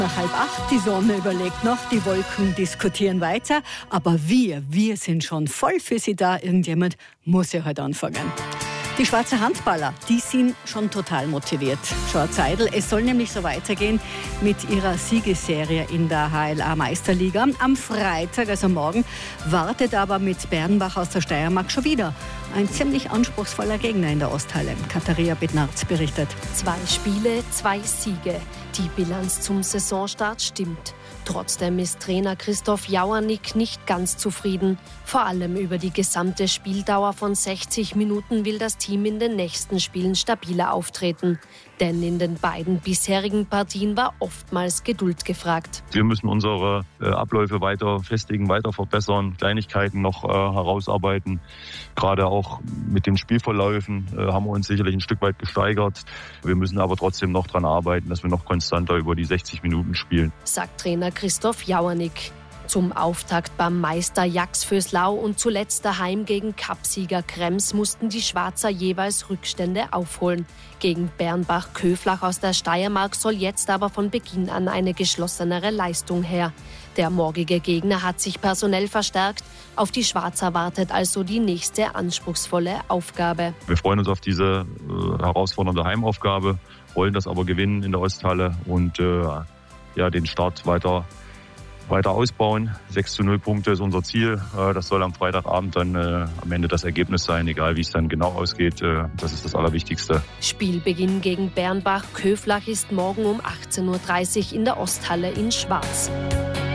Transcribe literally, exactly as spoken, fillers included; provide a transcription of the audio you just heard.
Nach halb acht, die Sonne überlegt noch, die Wolken diskutieren weiter. Aber wir, wir sind schon voll für sie da. Irgendjemand muss ja heute anfangen. Die Schwarzer Handballer, die sind schon total motiviert. Schau Zeidl, es soll nämlich so weitergehen mit ihrer Siegesserie in der H L A-Meisterliga. Am Freitag, also morgen, wartet aber mit Bernbach aus der Steiermark schon wieder ein ziemlich anspruchsvoller Gegner in der Osthalle. Katharina Bednarz berichtet. Zwei Spiele, zwei Siege. Die Bilanz zum Saisonstart stimmt. Trotzdem ist Trainer Christoph Jauernick nicht ganz zufrieden. Vor allem über die gesamte Spieldauer von sechzig Minuten will das Team in den nächsten Spielen stabiler auftreten. Denn in den beiden bisherigen Partien war oftmals Geduld gefragt. Wir müssen unsere äh, Abläufe weiter festigen, weiter verbessern, Kleinigkeiten noch äh, herausarbeiten. Gerade auch mit den Spielverläufen äh, haben wir uns sicherlich ein Stück weit gesteigert. Wir müssen aber trotzdem noch daran arbeiten, dass wir noch konstanter über die sechzig Minuten spielen, sagt Trainer Christoph Jauernick. Zum Auftakt beim Meister Jax Vöslau und zuletzt daheim gegen Cupsieger Krems mussten die Schwarzer jeweils Rückstände aufholen. Gegen Bernbach-Köflach aus der Steiermark soll jetzt aber von Beginn an eine geschlossenere Leistung her. Der morgige Gegner hat sich personell verstärkt. Auf die Schwarzer wartet also die nächste anspruchsvolle Aufgabe. Wir freuen uns auf diese äh, herausfordernde Heimaufgabe, wollen das aber gewinnen in der Osthalle und äh, ja, den Start weiter weiter ausbauen. sechs zu null Punkte ist unser Ziel. Das soll am Freitagabend dann äh, am Ende das Ergebnis sein, egal wie es dann genau ausgeht. Äh, das ist das Allerwichtigste. Spielbeginn gegen Bernbach-Köflach ist morgen um achtzehn Uhr dreißig in der Osthalle in Schwarz.